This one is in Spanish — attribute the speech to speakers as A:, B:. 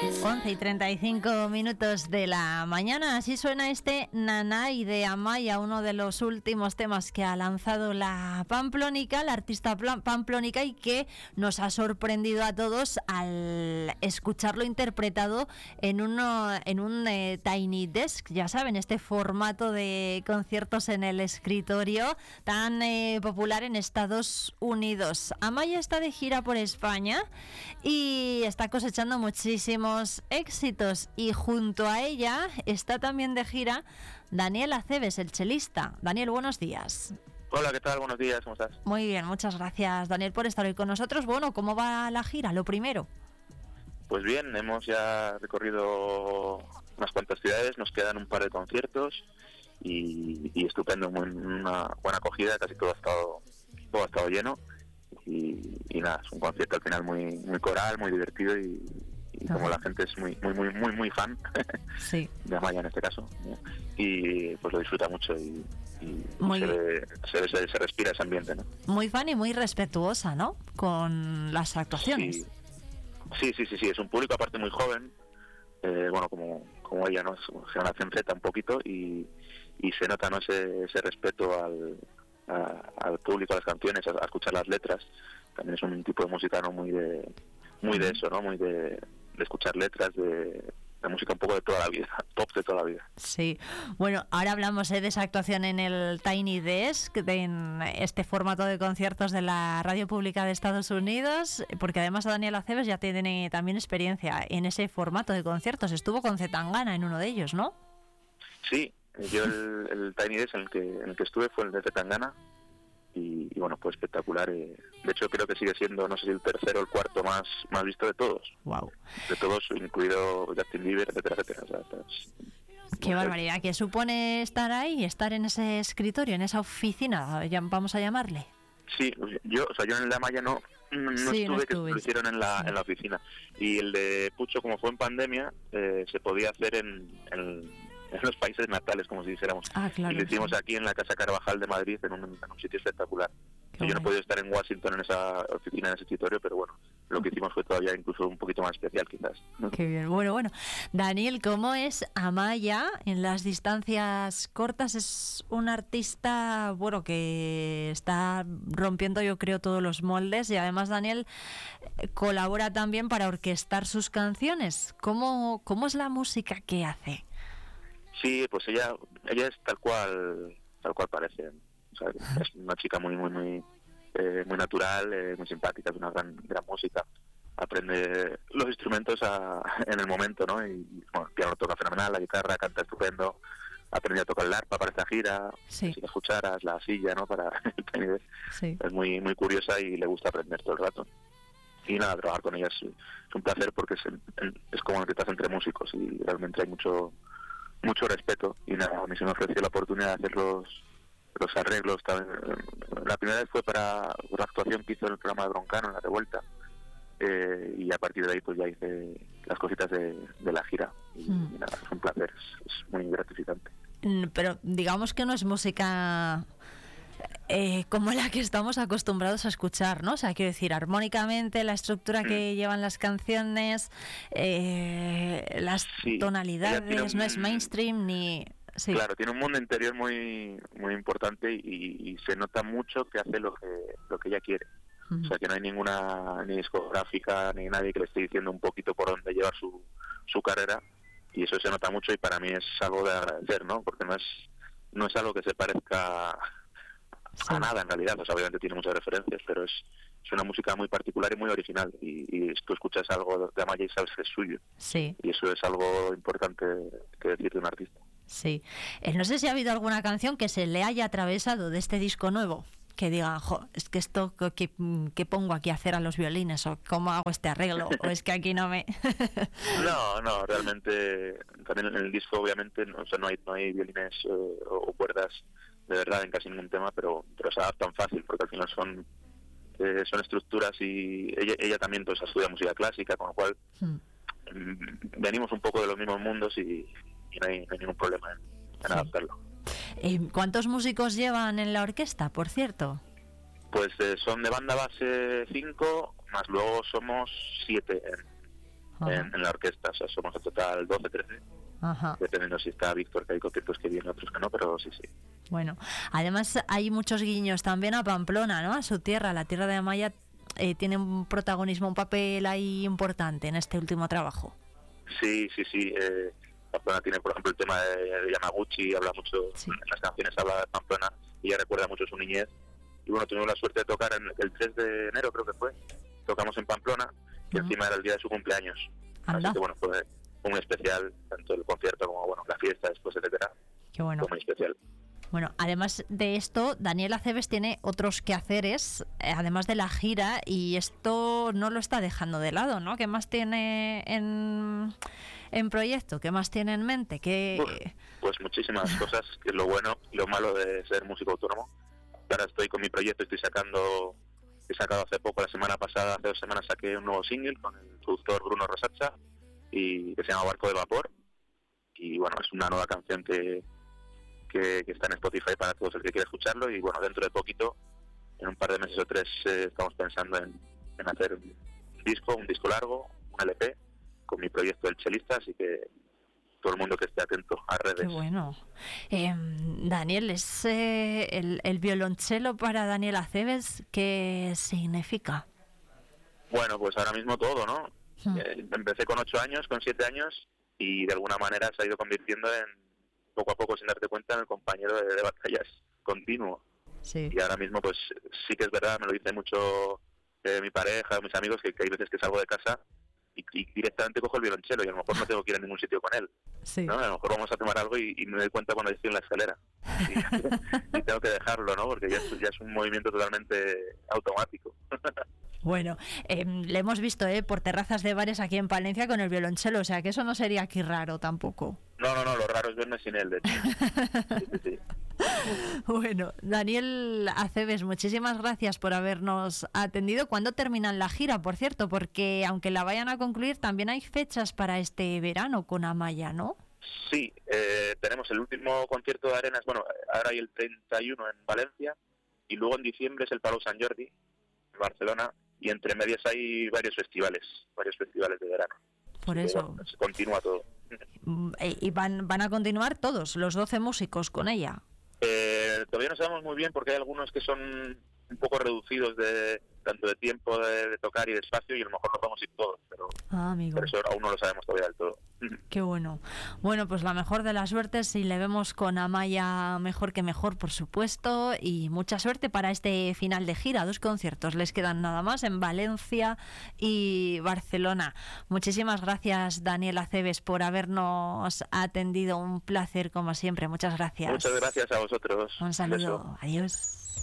A: 11:35 de la mañana, así suena este Nanay de Amaya, uno de los últimos temas que ha lanzado la Pamplónica, la artista Pamplónica, y que nos ha sorprendido a todos al escucharlo interpretado en un Tiny Desk, ya saben, este formato de conciertos en el escritorio tan popular en Estados Unidos. Amaya está de gira por España y está cosechando muchísimos éxitos, y junto a ella está también de gira Daniel Aceves, el chelista. Daniel, buenos días.
B: Hola, ¿qué tal? Buenos días, ¿cómo estás?
A: Muy bien, muchas gracias, Daniel, por estar hoy con nosotros. Bueno, ¿cómo va la gira? Lo primero.
B: Pues bien, hemos ya recorrido unas cuantas ciudades, nos quedan un par de conciertos y estupendo, una buena acogida, casi todo ha estado lleno y nada, es un concierto al final muy coral, muy divertido y como la gente es muy fan
A: sí.
B: de Amaya en este caso, y pues lo disfruta mucho y se respira ese ambiente, ¿no? Muy
A: fan y muy respetuosa, ¿no? Con las actuaciones.
B: Sí, es un público aparte muy joven, bueno, como ella, ¿no? Es generación Z un poquito y se nota, ¿no? ese respeto al público, a las canciones, a escuchar las letras. También es un tipo de música, ¿no? Muy de eso, ¿no? Muy de escuchar letras, de música un poco de toda la vida, pop de toda la vida.
A: Sí, bueno, ahora hablamos de esa actuación en el Tiny Desk, en este formato de conciertos de la Radio Pública de Estados Unidos, porque además Daniel Aceves ya tiene también experiencia en ese formato de conciertos. Estuvo con Zetangana en uno de ellos, ¿no?
B: Sí, yo el Tiny Desk en el que estuve fue el de Zetangana y bueno, fue espectacular. De hecho, creo que sigue siendo, no sé si el tercero o el cuarto más visto de todos.
A: Wow.
B: De todos, incluido Justin Bieber, etcétera. O sea,
A: qué barbaridad. ¿Qué supone estar ahí, estar en ese escritorio, en esa oficina, vamos a llamarle?
B: Sí, yo en la Amaya no estuve, que lo hicieron en la oficina. Y el de Pucho, como fue en pandemia, se podía hacer en los países natales, como si dijéramos.
A: Claro,
B: y lo hicimos aquí en la Casa Carvajal de Madrid, en un sitio espectacular. Yo no he podido estar en Washington en esa oficina, en ese escritorio, pero bueno, lo que hicimos fue todavía incluso un poquito más especial, quizás.
A: Qué bien. Bueno. Daniel, ¿cómo es Amaya en las distancias cortas? Es un artista, bueno, que está rompiendo, yo creo, todos los moldes, y además Daniel colabora también para orquestar sus canciones. ¿Cómo es la música que hace?
B: Sí, pues ella es tal cual parece. O sea, es una chica muy natural, muy simpática, es una gran música. Aprende los instrumentos en el momento, ¿no? Y bueno, el piano toca fenomenal, la guitarra canta estupendo. Aprende a tocar el arpa para esta gira,
A: sí.
B: Si la escucharas, la silla, ¿no? Para el Tiny Desk.
A: Sí.
B: Es muy curiosa y le gusta aprender todo el rato. Y nada, trabajar con ella es un placer porque es como que estás entre músicos y realmente hay mucho respeto. Y nada, a mí se me ofreció la oportunidad de hacer los arreglos. La primera vez fue para una actuación que hizo en el programa de Broncano, en La Revuelta, y a partir de ahí pues ya hice las cositas de la gira y nada, es un placer, es muy gratificante.
A: Pero digamos que no es música como la que estamos acostumbrados a escuchar, ¿no? O sea, quiero decir, armónicamente, la estructura que llevan las canciones, las tonalidades, no es mainstream ni... Sí.
B: Claro, tiene un mundo interior muy importante y se nota mucho que hace lo que ella quiere. O sea, que no hay ninguna ni discográfica ni nadie que le esté diciendo un poquito por dónde llevar su carrera, y eso se nota mucho y para mí es algo de agradecer, ¿no? Porque no es algo que se parezca a nada en realidad. O sea, obviamente tiene muchas referencias, pero es una música muy particular y muy original, y tú escuchas algo de Amaya y sabes que es suyo.
A: Sí.
B: Y eso es algo importante que decir de un artista.
A: Sí. No sé si ha habido alguna canción que se le haya atravesado de este disco nuevo, que diga, es que esto que pongo aquí a hacer a los violines, o cómo hago este arreglo, o es que aquí no me...
B: No, realmente también en el disco obviamente no hay violines o cuerdas de verdad en casi ningún tema, pero se adaptan fácil porque al final son estructuras, y ella también pues estudia música clásica, con lo cual venimos un poco de los mismos mundos y no hay ningún problema en adaptarlo.
A: ¿Cuántos músicos llevan en la orquesta, por cierto?
B: Pues son de banda base 5, más luego somos 7 en la orquesta. O sea, somos en total 12, 13.
A: Ajá.
B: Dependiendo si está Víctor, que hay conciertos que vienen, otros que no, pero sí.
A: Bueno, además hay muchos guiños también a Pamplona, ¿no? A su tierra, la tierra de Amaya tiene un protagonismo, un papel ahí importante en este último trabajo.
B: Sí. Pamplona tiene, por ejemplo, el tema de Yamaguchi, habla mucho, en las canciones habla de Pamplona, y ella recuerda mucho su niñez. Y bueno, tuvimos la suerte de tocar el 3 de enero, creo que fue. Tocamos en Pamplona, que encima era el día de su cumpleaños.
A: Anda.
B: Así que bueno, fue un especial, tanto el concierto como bueno la fiesta después, etcétera.
A: Qué bueno.
B: Fue muy especial.
A: Bueno, además de esto, Daniel Aceves tiene otros quehaceres, además de la gira, y esto no lo está dejando de lado, ¿no? ¿Qué más tiene en proyecto? ¿Qué más tiene en mente?
B: Pues muchísimas cosas, que es lo bueno y lo malo de ser músico autónomo. Ahora estoy con mi proyecto, he sacado hace poco, la semana pasada, hace 2 semanas, saqué un nuevo single con el productor Bruno Rosaccia, y que se llama Barco de Vapor, y bueno, es una nueva canción que está en Spotify para todos el que quiera escucharlo. Y bueno, dentro de poquito, en un par de meses o 3, estamos pensando en hacer un disco largo, un LP, con mi proyecto El Chelista, así que todo el mundo que esté atento a redes.
A: Qué bueno. Daniel, es el violonchelo para Daniel Aceves, ¿qué significa?
B: Bueno, pues ahora mismo todo, ¿no? Empecé con 8 años, con 7 años, y de alguna manera se ha ido convirtiendo en, poco a poco, sin darte cuenta, en el compañero de batallas continuo.
A: Sí.
B: Y ahora mismo, pues sí que es verdad, me lo dice mucho mi pareja, mis amigos, que hay veces que salgo de casa y directamente cojo el violonchelo, y a lo mejor no tengo que ir a ningún sitio con él.
A: Sí.
B: ¿No? A lo mejor vamos a tomar algo y me doy cuenta cuando estoy en la escalera. Y tengo que dejarlo, ¿no? Porque ya es un movimiento totalmente automático.
A: Bueno, le hemos visto por terrazas de bares aquí en Palencia con el violonchelo, o sea que eso no sería aquí raro tampoco.
B: No, lo raro es verme sin él, de hecho. Sí.
A: Bueno, Daniel Aceves, muchísimas gracias por habernos atendido. ¿Cuándo terminan la gira, por cierto? Porque aunque la vayan a concluir, también hay fechas para este verano con Amaya, ¿no?
B: Sí, tenemos el último concierto de Arenas, bueno, ahora hay el 31 en Valencia, y luego en diciembre es el Palau Sant Jordi en Barcelona, y entre medias hay varios festivales de verano.
A: Por
B: así
A: eso.
B: Que, bueno, se continúa todo.
A: ¿Y van a continuar todos, los 12 músicos con ella?
B: Todavía no sabemos muy bien, porque hay algunos que son un poco reducidos tanto de tiempo de tocar y de espacio, y a lo mejor no podemos ir todos, pero eso aún no lo sabemos todavía del todo.
A: Qué bueno. Bueno, pues la mejor de las suertes, y le vemos con Amaya mejor que mejor, por supuesto, y mucha suerte para este final de gira. 2 conciertos les quedan nada más, en Valencia y Barcelona. Muchísimas gracias, Daniel Aceves, por habernos atendido. Un placer, como siempre. Muchas gracias.
B: Muchas gracias a vosotros.
A: Un saludo. Adiós.